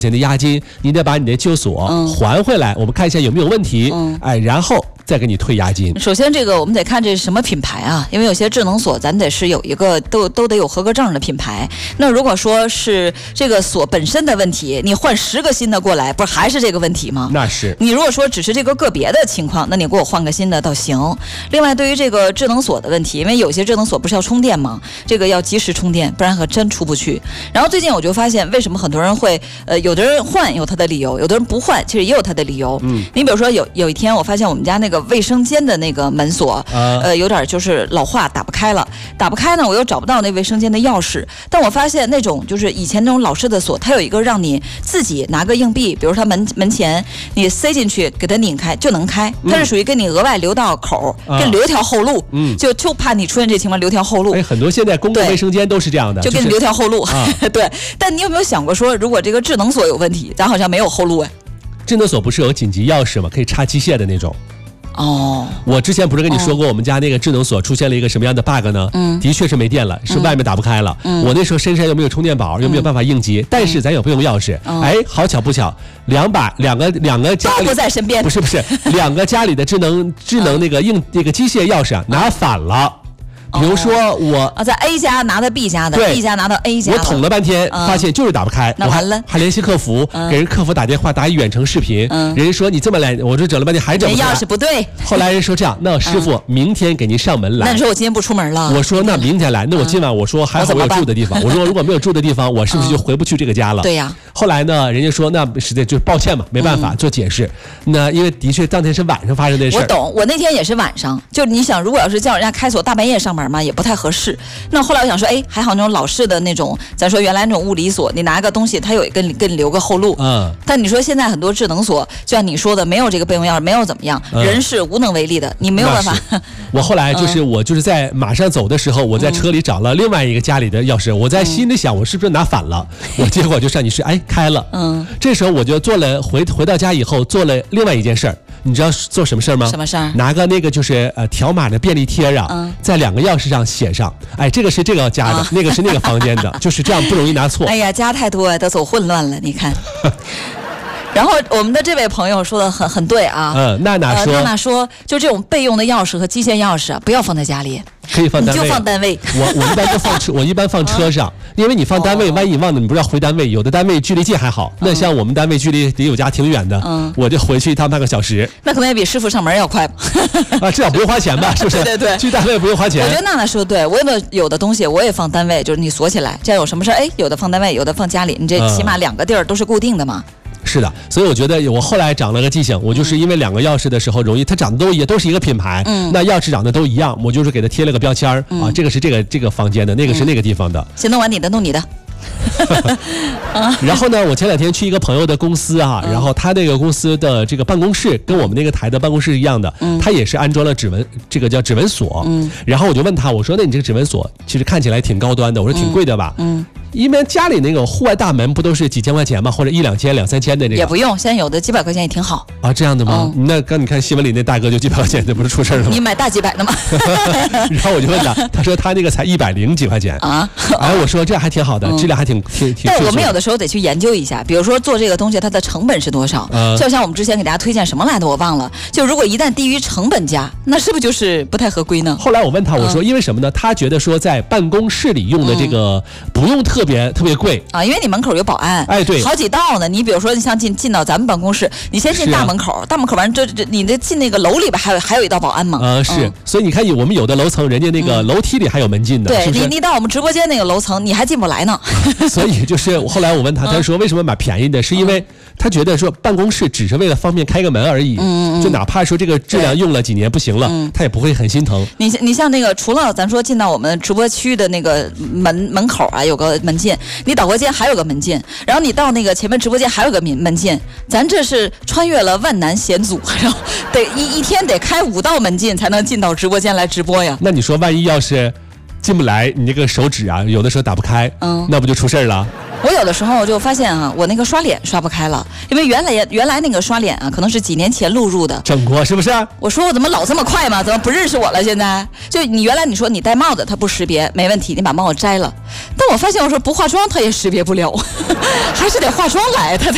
钱的押金，你得把你的旧锁还回来，我们看一下有没有问题，然后再给你退押金。 首先这个我们得看这是什么品牌啊，因为有些智能锁咱得是有一个都得有合格证的品牌。那如果说是这个锁本身的问题，你换10个新的过来，不是还是这个问题吗？ 那是。 你如果说只是这个个别的情况，那你给我换个新的倒行。另外对于这个智能锁的问题，因为有些智能锁不是要充电吗？这个要及时充电，不然可真出不去。然后最近我就发现为什么很多人会有的人换有他的理由，有的人不换其实也有他的理由。你比如说有一天我发现我们家那个卫生间的那个门锁有点就是老化打不开了，打不开呢我又找不到那卫生间的钥匙，但我发现那种就是以前那种老式的锁，它有一个让你自己拿个硬币，比如它门前你塞进去给它拧开就能开，它是属于给你额外留道口，给你留一条后路，就怕你出现这情况留条后路。 很多现在公共卫生间都是这样的， 就给你留条后路。对，但你有没有想过说，如果这个智能锁有问题，咱好像没有后路哎。 智能锁不是有紧急钥匙吗？可以插机械的那种。我之前不是跟你说过我们家那个智能锁出现了一个什么样的 bug 呢？的确是没电了，是外面打不开了。我那时候身上又没有充电宝，又没有办法应急，但是咱有备用钥匙。好巧不巧，两个家里都不在身边。 不是，2个家里的智能那个机械钥匙拿反了。比如说我在 A 家拿到 B 家的 ，B 家拿到 A 家， 我捅了半天，发现就是打不开。 那完了， 还联系客服，给人客服打电话，打远程视频。人家说你这么来，我这整了半天还整不开。 钥匙不对。 后来人说这样，那师傅明天给您上门来。 那你说我今天不出门了？ 我说那明天来，那我今晚我说还好我有住的地方。我说如果没有住的地方，我是不是就回不去这个家了？ 对呀。 后来呢，人家说那实在就是抱歉嘛，没办法做解释。那因为的确当天是晚上发生的事。 我懂，我那天也是晚上，就你想，如果要是叫人家开锁大半夜上门嘛，也不太合适。那后来我想说，还好那种老式的那种，咱说原来那种物理锁，你拿个东西，它有跟你留个后路。但你说现在很多智能锁，就像你说的，没有这个备用钥匙，没有怎么样，人是无能为力的，你没有办法。 我后来我就是在马上走的时候，我在车里找了另外一个家里的钥匙，我在心里想，我是不是拿反了？我结果就上去试，开了。这时候我就做了回到家以后做了另外一件事儿。你知道做什么事儿吗？ 什么事儿？ 拿个那个就是条码的便利贴啊，在2个钥匙上写上，这个是这个家的，那个是那个房间的，就是这样不容易拿错。 哎呀，家太多都走混乱了，你看。然后我们的这位朋友说的很对啊。 娜娜说，就这种备用的钥匙和机械钥匙不要放在家里。 可以放单位， 你就放单位。 我一般放车上，因为你放单位，万一你忘了，你不知道回单位。有的单位距离近还好，那像我们单位距离离我家挺远的，我就回去一趟半个小时。 那可能也比师傅上门要快吧。 至少不用花钱吧？是不是？ 对， 去单位不用花钱。 我觉得娜娜说的对，我有的东西我也放单位，就是你锁起来，这样有什么事有的放单位，有的放家里，你这起码2个地儿都是固定的嘛。 是的，所以我觉得我后来长了个记性，我就是因为2个钥匙的时候容易，它长得都是一个品牌，那钥匙长得都一样，我就是给它贴了个标签这个是这个房间的，那个是那个地方的。 先弄完你的，弄你的。 然后呢，我前2天去一个朋友的公司然后他那个公司的这个办公室跟我们那个台的办公室一样的，他也是安装了这个叫指纹锁。然后我就问他，我说那你这个指纹锁其实看起来挺高端的，我说挺贵的吧？因为家里那个户外大门不都是几千块钱吗？或者1-2千、2-3千的那个？ 也不用，现在有的几百块钱也挺好啊。这样的吗？那刚你看新闻里那大哥就几百块钱，这不是出事了吗？ 你买大几百的吗？ 然后我就问他说他那个才100几块钱啊。我说这还挺好的，质量还挺。 但我们有的时候得去研究一下，比如说做这个东西它的成本是多少？就像我们之前给大家推荐什么来的我忘了，就如果一旦低于成本价，那是不是就是不太合规呢？ 后来我问他，我说因为什么呢？他觉得说在办公室里用的这个不用特别贵。 因为你门口有保安， 对， 好几道呢。你比如说，像进到咱们办公室，你先进大门口，大门口完这你的进那个楼里边还有一道保安嘛？ 是，所以你看我们有的楼层，人家那个楼梯里还有门禁的。 对，你到我们直播间那个楼层，你还进不来呢。 所以就是后来我问他，他说为什么买便宜的？是因为他觉得说办公室只是为了方便开个门而已，就哪怕说这个质量用了几年不行了，他也不会很心疼。 你像那个除了咱说进到我们直播区的那个门口有个门禁。你导播间还有个门禁，然后你到那个前面直播间还有个门禁，咱这是穿越了万难险阻，然后得一天得开5道门禁才能进到直播间来直播呀。 那你说万一要是进不来，你这个手指有的时候打不开，那不就出事了？ 我有的时候就发现我那个刷脸刷不开了，因为原来那个刷脸可能是几年前录入的， 整过是不是？ 我说我怎么老这么快嘛？怎么不认识我了？现在就你原来你说你戴帽子它不识别没问题，你把帽子摘了，但我发现我说不化妆它也识别不了，还是得化妆来它才